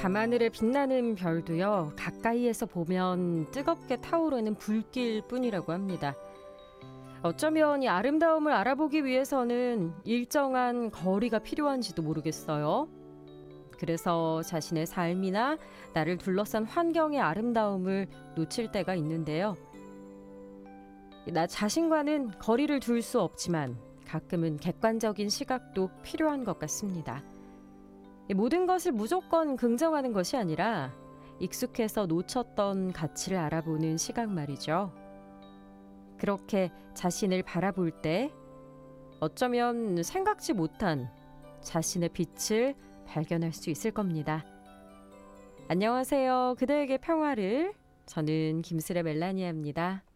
밤하늘에 빛나는 별도요, 가까이에서 보면 뜨겁게 타오르는 불길 뿐이라고 합니다. 어쩌면 이 아름다움을 알아보기 위해서는 일정한 거리가 필요한지도 모르겠어요. 그래서 자신의 삶이나 나를 둘러싼 환경의 아름다움을 놓칠 때가 있는데요. 나 자신과는 거리를 둘 수 없지만 가끔은 객관적인 시각도 필요한 것 같습니다. 모든 것을 무조건 긍정하는 것이 아니라 익숙해서 놓쳤던 가치를 알아보는 시각 말이죠. 그렇게 자신을 바라볼 때 어쩌면 생각지 못한 자신의 빛을 발견할 수 있을 겁니다. 안녕하세요. 그대에게 평화를. 저는 김슬의 멜라니아입니다.